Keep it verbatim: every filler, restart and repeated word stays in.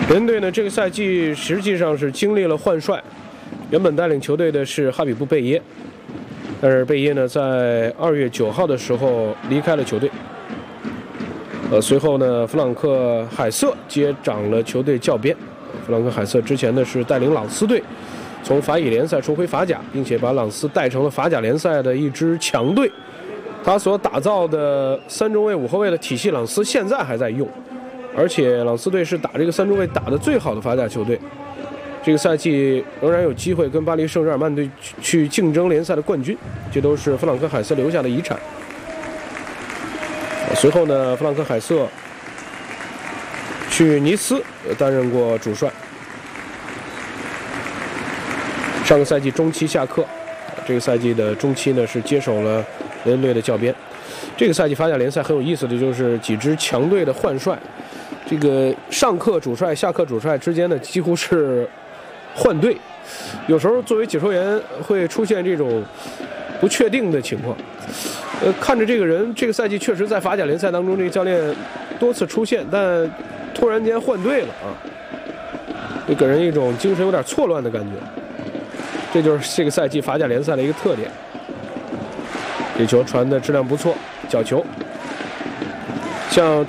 人队呢，这个赛季实际上是经历了换帅，原本带领球队的是哈比布·贝耶，但是贝耶呢，在二月九号的时候离开了球队。呃，随后呢，弗朗克·海瑟接掌了球队教鞭。弗朗克·海瑟之前呢是带领朗斯队从法乙联赛重回法甲，并且把朗斯带成了法甲联赛的一支强队。他所打造的三中卫五后卫的体系，朗斯现在还在用。而且朗斯队是打这个三中卫打得最好的法甲球队，这个赛季仍然有机会跟巴黎圣日耳曼队去竞争联赛的冠军，这都是弗朗克·海瑟留下的遗产。随后呢，弗朗克·海瑟去尼斯担任过主帅，上个赛季中期下课，这个赛季的中期呢是接手了人队的教鞭。这个赛季法甲联赛很有意思的就是几支强队的换帅，这个上课主帅、下课主帅之间呢几乎是换队，有时候作为解说员会出现这种不确定的情况。呃，看着这个人，这个赛季确实在法甲联赛当中，这个教练多次出现，但突然间换队了啊，就给人一种精神有点错乱的感觉。这就是这个赛季法甲联赛的一个特点。这球传的质量不错，角球，像